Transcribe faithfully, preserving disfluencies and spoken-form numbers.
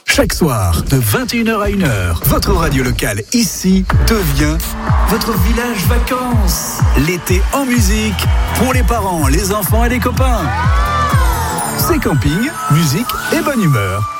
Chaque soir, de vingt et une heures à une heure, votre radio locale ici devient votre village vacances. L'été en musique, pour les parents, les enfants et les copains. C'est camping, musique et bonne humeur.